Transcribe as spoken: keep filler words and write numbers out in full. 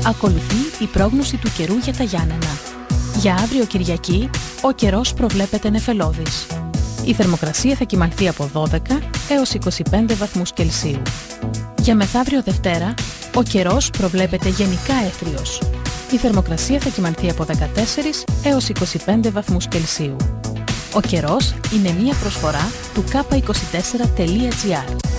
Ακολουθεί η πρόγνωση του καιρού για τα Γιάννενα. Για αύριο Κυριακή, ο καιρός προβλέπεται νεφελώδης. Η θερμοκρασία θα κυμανθεί από δώδεκα έως είκοσι πέντε βαθμούς Κελσίου. Για μεθαύριο Δευτέρα, ο καιρός προβλέπεται γενικά έθριος. Η θερμοκρασία θα κυμανθεί από δεκατέσσερα έως είκοσι πέντε βαθμούς Κελσίου. Ο καιρός είναι μία προσφορά του κάπα είκοσι τέσσερα τελεία τζι άρ.